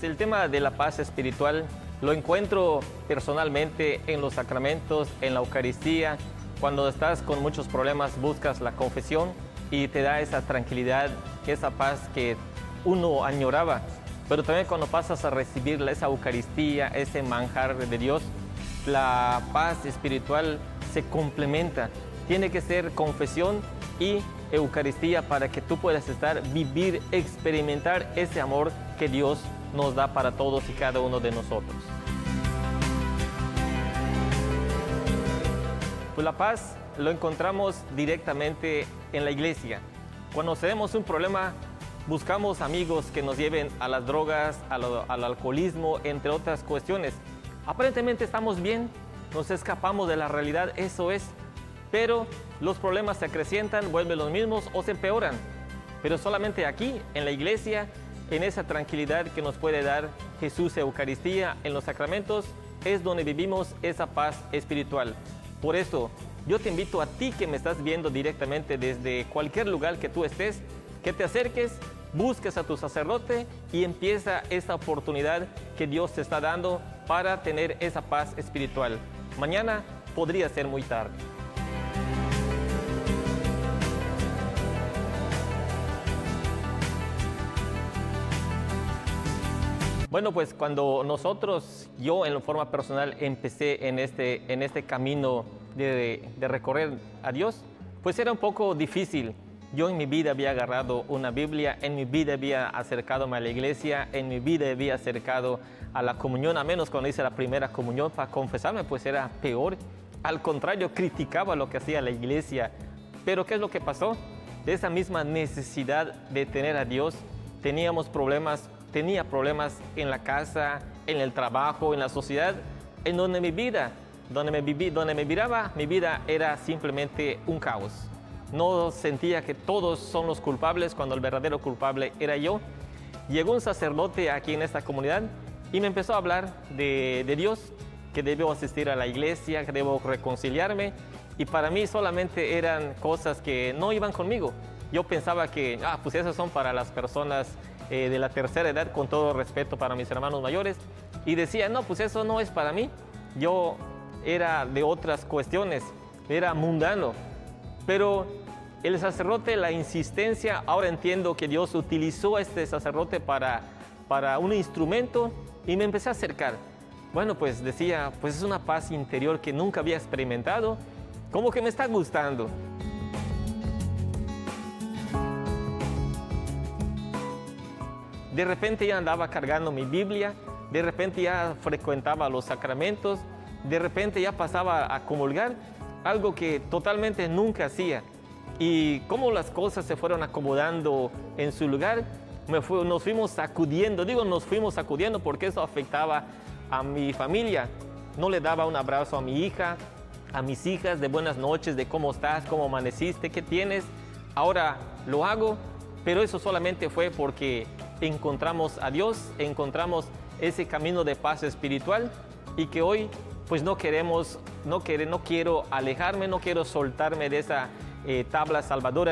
Pues el tema de la paz espiritual lo encuentro personalmente en los sacramentos, en la Eucaristía. Cuando estás con muchos problemas buscas la confesión y te da esa tranquilidad, esa paz que uno añoraba. Pero también cuando pasas a recibir esa Eucaristía, ese manjar de Dios, la paz espiritual se complementa. Tiene que ser confesión y Eucaristía para que tú puedas vivir, experimentar ese amor que Dios nos da para todos y cada uno de nosotros. Pues la paz lo encontramos directamente en la iglesia. Cuando tenemos un problema, buscamos amigos que nos lleven a las drogas, al alcoholismo, entre otras cuestiones. Aparentemente estamos bien, nos escapamos de la realidad, eso es. Pero los problemas se acrecientan, vuelven los mismos o se empeoran. Pero solamente aquí, en la iglesia, en esa tranquilidad que nos puede dar Jesús, Eucaristía, en los sacramentos, es donde vivimos esa paz espiritual. Por eso, yo te invito a ti que me estás viendo directamente desde cualquier lugar que tú estés, que te acerques, busques a tu sacerdote y empieza esa oportunidad que Dios te está dando para tener esa paz espiritual. Mañana podría ser muy tarde. Bueno, pues cuando yo en forma personal empecé en este camino de recorrer a Dios, pues era un poco difícil. Yo en mi vida había agarrado una Biblia, en mi vida había acercado a la iglesia, en mi vida había acercado a la comunión, a menos cuando hice la primera comunión para confesarme, pues era peor. Al contrario, criticaba lo que hacía la iglesia. Pero ¿qué es lo que pasó? De esa misma necesidad de tener a Dios, tenía problemas en la casa, en el trabajo, en la sociedad, en donde mi vida era simplemente un caos. No sentía que todos son los culpables cuando el verdadero culpable era yo. Llegó un sacerdote aquí en esta comunidad y me empezó a hablar de Dios, que debo asistir a la iglesia, que debo reconciliarme, y para mí solamente eran cosas que no iban conmigo. Yo pensaba que, pues esas son para las personas de la tercera edad, con todo respeto para mis hermanos mayores, y decía, no, pues eso no es para mí. Yo era de otras cuestiones, era mundano. Pero el sacerdote, la insistencia, ahora entiendo que Dios utilizó a este sacerdote para un instrumento y me empecé a acercar. Bueno, pues decía, pues es una paz interior que nunca había experimentado, como que me está gustando. De repente ya andaba cargando mi Biblia, de repente ya frecuentaba los sacramentos, de repente ya pasaba a comulgar, algo que totalmente nunca hacía. Y como las cosas se fueron acomodando en su lugar, nos fuimos sacudiendo porque eso afectaba a mi familia. No le daba un abrazo a mi hija, a mis hijas, de buenas noches, de cómo estás, cómo amaneciste, qué tienes. Ahora lo hago, pero eso solamente fue porque encontramos a Dios, encontramos ese camino de paz espiritual, y que hoy pues no quiero alejarme, no quiero soltarme de esa tabla salvadora